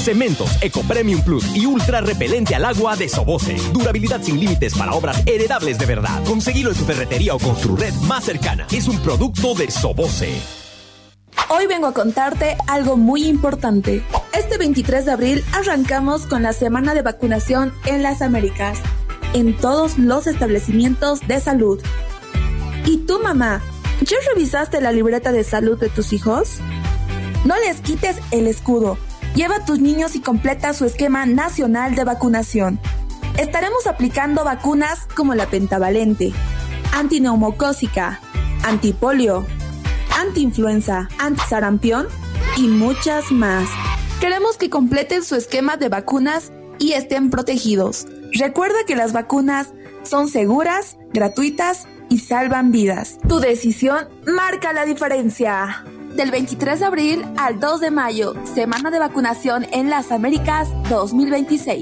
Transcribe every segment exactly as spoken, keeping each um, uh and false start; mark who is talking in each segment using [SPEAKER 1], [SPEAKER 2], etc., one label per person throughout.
[SPEAKER 1] Cementos Eco Premium Plus y ultra repelente al agua de Soboce. Durabilidad sin límites para obras heredables de verdad. Conseguilo en tu ferretería o Construred más cercana. Es un producto de Soboce.
[SPEAKER 2] Hoy vengo a contarte algo muy importante. Este veintitrés de abril arrancamos con la semana de vacunación en las Américas, en todos los establecimientos de salud. ¿Y tú, mamá, ya revisaste la libreta de salud de tus hijos? No les quites el escudo. Lleva a tus niños y completa su esquema nacional de vacunación. Estaremos aplicando vacunas como la pentavalente, antineumocócica, antipolio, antiinfluenza, antisarampión y muchas más. Queremos que completen su esquema de vacunas y estén protegidos. Recuerda que las vacunas son seguras, gratuitas y salvan vidas. Tu decisión marca la diferencia. Del veintitrés de abril al dos de mayo, Semana de Vacunación en las Américas dos mil veintiséis.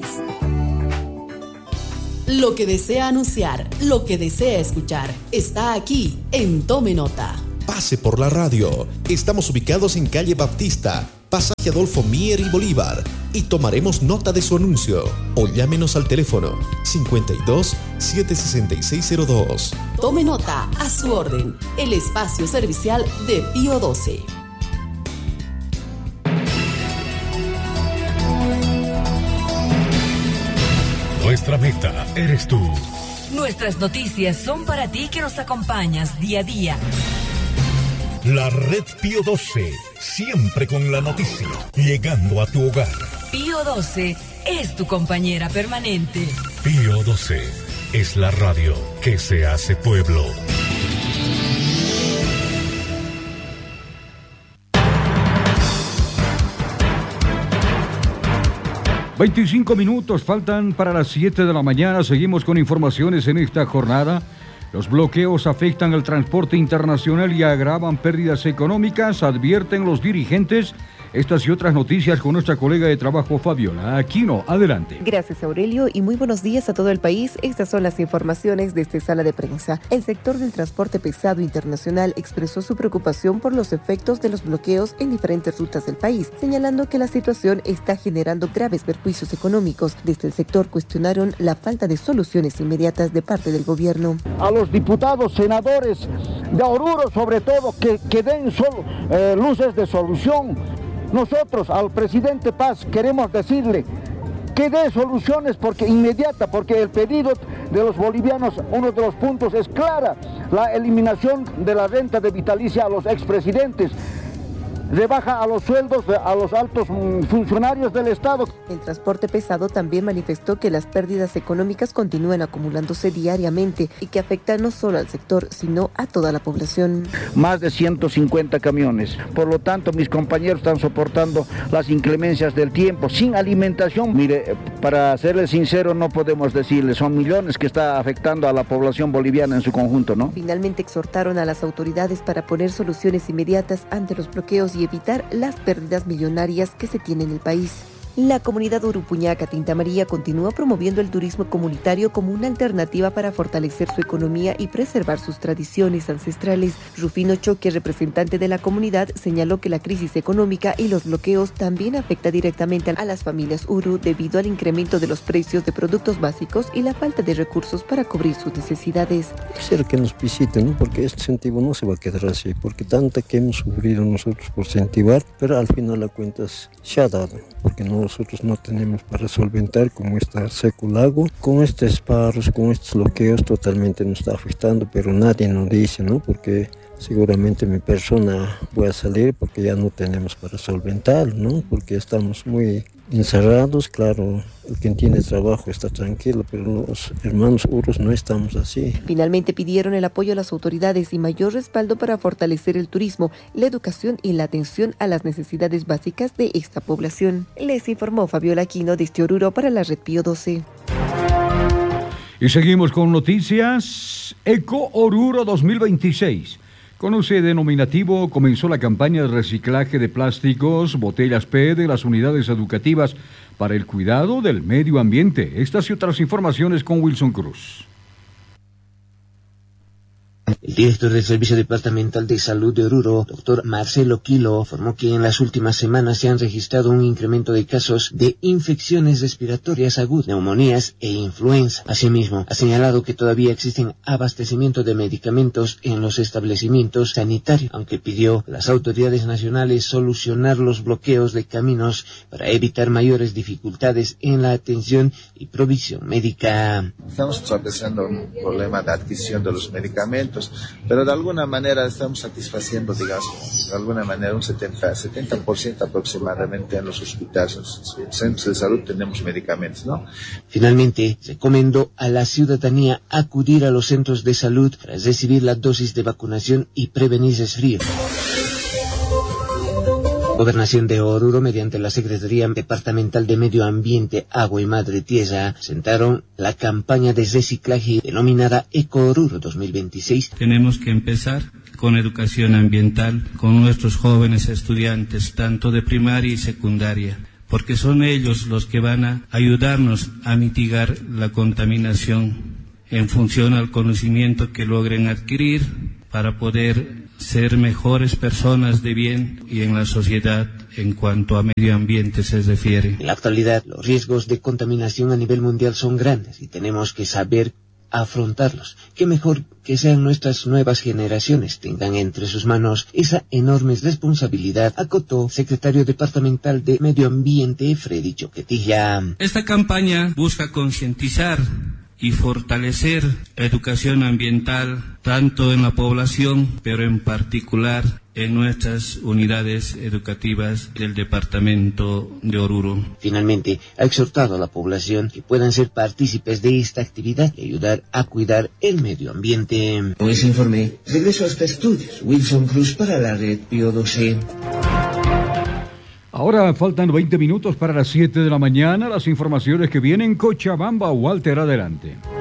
[SPEAKER 3] Lo que desea anunciar, lo que desea escuchar, está aquí en Tome Nota.
[SPEAKER 4] Pase por la radio. Estamos ubicados en calle Baptista, pasaje Adolfo Mier y Bolívar, y tomaremos nota de su anuncio. O llámenos al teléfono cincuenta y dos, setecientos sesenta y seis cero dos.
[SPEAKER 3] Tome nota, a su orden, el espacio servicial de Pío doce.
[SPEAKER 5] Nuestra meta eres tú.
[SPEAKER 6] Nuestras noticias son para ti que nos acompañas día a día.
[SPEAKER 5] La Red Pío doce, siempre con la noticia, llegando a tu hogar.
[SPEAKER 6] Pío doce es tu compañera permanente.
[SPEAKER 5] Pío doce es la radio que se hace pueblo.
[SPEAKER 7] veinticinco minutos faltan para las siete de la mañana. Seguimos con informaciones en esta jornada. Los bloqueos afectan al transporte internacional y agravan pérdidas económicas, advierten los dirigentes. Estas y otras noticias con nuestra colega de trabajo Fabiola Aquino. Adelante.
[SPEAKER 8] Gracias, Aurelio, y muy buenos días a todo el país. Estas son las informaciones de esta sala de prensa. El sector del transporte pesado internacional expresó su preocupación por los efectos de los bloqueos en diferentes rutas del país, señalando que la situación está generando graves perjuicios económicos. Desde el sector cuestionaron la falta de soluciones inmediatas de parte del gobierno.
[SPEAKER 9] A los diputados, senadores de Oruro, sobre todo, que, que den sol, eh, luces de solución. Nosotros al presidente Paz queremos decirle que dé soluciones porque inmediata, porque el pedido de los bolivianos, uno de los puntos es clara, la eliminación de la renta de vitalicia a los expresidentes. Rebaja a los sueldos a los altos funcionarios del Estado.
[SPEAKER 8] El transporte pesado también manifestó que las pérdidas económicas continúan acumulándose diariamente y que afectan no solo al sector, sino a toda la población.
[SPEAKER 9] Más de ciento cincuenta camiones. Por lo tanto, mis compañeros están soportando las inclemencias del tiempo, sin alimentación. Mire, para serles sincero, no podemos decirle, son millones que está afectando a la población boliviana en su conjunto, ¿no?
[SPEAKER 8] Finalmente exhortaron a las autoridades para poner soluciones inmediatas ante los bloqueos y evitar las pérdidas millonarias que se tienen en el país. La comunidad urupuñaca Tinta María continúa promoviendo el turismo comunitario como una alternativa para fortalecer su economía y preservar sus tradiciones ancestrales. Rufino Choque, representante de la comunidad, señaló que la crisis económica y los bloqueos también afecta directamente a las familias uru debido al incremento de los precios de productos básicos y la falta de recursos para cubrir sus necesidades.
[SPEAKER 10] Quisiera que nos visiten, ¿no? Porque este incentivo no se va a quedar así, porque tanta que hemos sufrido nosotros por incentivar, pero al final la cuenta se ha dado, porque no nosotros no tenemos para solventar como está seco lago, con estos paros, con estos bloqueos totalmente nos está afectando, pero nadie nos dice, ¿no? Porque seguramente mi persona voy a salir porque ya no tenemos para solventar, ¿no? Porque estamos muy encerrados, claro, el quien tiene trabajo está tranquilo, pero los hermanos uros no estamos así.
[SPEAKER 8] Finalmente pidieron el apoyo a las autoridades y mayor respaldo para fortalecer el turismo, la educación y la atención a las necesidades básicas de esta población. Les informó Fabiola Aquino desde Oruro para la Red Pío doce.
[SPEAKER 7] Y seguimos con noticias. Eco Oruro dos mil veintiséis. Con ese denominativo comenzó la campaña de reciclaje de plásticos, botellas P E T de las unidades educativas para el cuidado del medio ambiente. Estas y otras informaciones con Wilson Cruz.
[SPEAKER 11] El director del Servicio Departamental de Salud de Oruro, doctor Marcelo Quilo, informó que en las últimas semanas se han registrado un incremento de casos de infecciones respiratorias agudas, neumonías e influenza. Asimismo, ha señalado que todavía existen abastecimiento de medicamentos en los establecimientos sanitarios, aunque pidió a las autoridades nacionales solucionar los bloqueos de caminos para evitar mayores dificultades en la atención y provisión médica.
[SPEAKER 12] Estamos atravesando un problema de adquisición de los medicamentos, pero de alguna manera estamos satisfaciendo, digamos, de alguna manera un setenta, setenta por ciento aproximadamente en los hospitales, en los centros de salud tenemos medicamentos, ¿no?
[SPEAKER 11] Finalmente, recomendó a la ciudadanía acudir a los centros de salud para recibir la dosis de vacunación y prevenir resfrío. Gobernación de Oruro, mediante la Secretaría Departamental de Medio Ambiente, Agua y Madre Tierra, presentaron la campaña de reciclaje denominada Eco Oruro dos mil veintiséis.
[SPEAKER 13] Tenemos que empezar con educación ambiental, con nuestros jóvenes estudiantes, tanto de primaria y secundaria, porque son ellos los que van a ayudarnos a mitigar la contaminación en función al conocimiento que logren adquirir para poder ser mejores personas de bien y en la sociedad en cuanto a medio ambiente se refiere.
[SPEAKER 11] En la actualidad, los riesgos de contaminación a nivel mundial son grandes y tenemos que saber afrontarlos. Qué mejor que sean nuestras nuevas generaciones tengan entre sus manos esa enorme responsabilidad, acotó secretario departamental de Medio Ambiente Freddy Choquetilla.
[SPEAKER 13] Esta campaña busca concientizar y fortalecer educación ambiental tanto en la población, pero en particular en nuestras unidades educativas del departamento de Oruro.
[SPEAKER 11] Finalmente, ha exhortado a la población que puedan ser partícipes de esta actividad y ayudar a cuidar el medio ambiente.
[SPEAKER 14] Con ese informe, regreso hasta estudios. Wilson Cruz para la Red Pío doce.
[SPEAKER 7] Ahora faltan veinte minutos para las siete de la mañana. Las informaciones que vienen. Cochabamba, Walter, adelante.